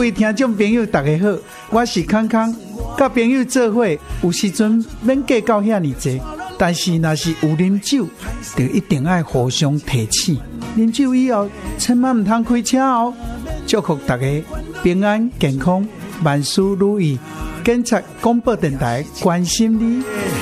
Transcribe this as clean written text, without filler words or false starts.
位听众朋友大家好，我是康康，甲朋友做伙，有时阵免计较遐尼济，但是若是有啉酒，就一定要互相提醒。啉酒以后，千万唔通开车哦。祝福大家平安健康，万事如意。警察广播电台关心你。